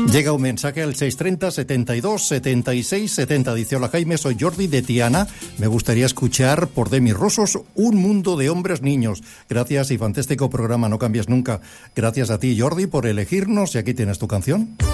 Llega un mensaje al 630 72 76 70. Dice: hola Jaime, soy Jordi de Tiana. Me gustaría escuchar por Demis Roussos Un mundo de hombres niños. Gracias y fantástico programa, no cambies nunca. Gracias a ti, Jordi, por elegirnos, y aquí tienes tu canción.